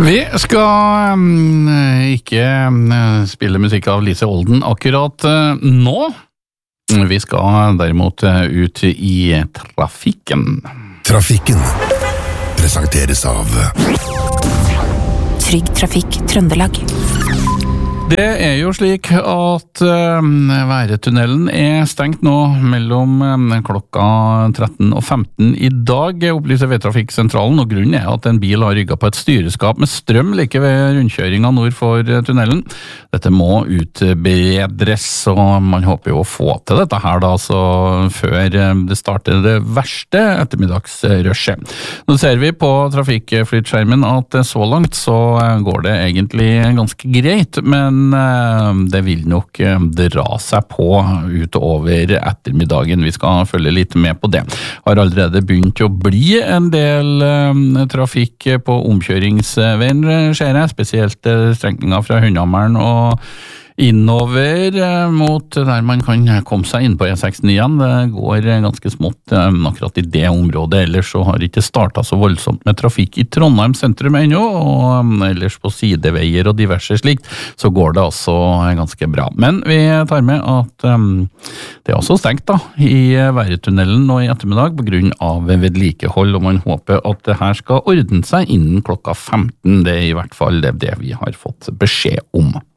Vi skal ikke spille musikk av Lise Olden akkurat nå. Vi skal derimot ut i trafikken. Trafikken presenteres av Trygg Trafikk Trøndelag. Det jo slik at Væretunnelen stengt nå mellom klokka 13 og 15 i dag, opplyser Veitrafikksentralen, og grunnen at en bil har rygget på et styreskap med strøm like ved rundkjøringen nord for tunnelen. Dette må utbedres, og man håper jo å få til dette her da, så før det starter det verste ettermiddagsrushet. Nå ser vi på trafikkflytskjermen at så langt så går det egentlig ganske greit, men det vil nok dra seg på utover ettermiddagen. Vi skal følge litt med på det. Har allerede begynt å bli en del trafikk på omkjøringsveien, ser jeg, spesielt strekninger fra Hundhammeren og innover mot der man kan komme seg inn på E6 igjen. Det går ganske smått akkurat i det området, ellers så har det ikke startet så voldsomt med trafikk i Trondheim sentrum ennå, og ellers på sideveier og diverse slikt, så går det altså ganske bra. Men vi tar med at det også stengt da, i Væretunnelen nå i ettermiddag på grunn av vedlikehold, og man håper at det her skal ordne seg innen klokka 15. Det i hvert fall det vi har fått beskjed om.